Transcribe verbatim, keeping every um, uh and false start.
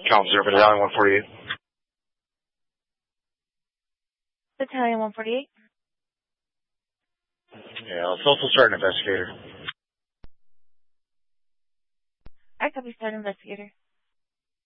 Count zero, Battalion one forty-eight. Battalion one forty-eight. Yeah, let's also start an investigator. I copy start investigator.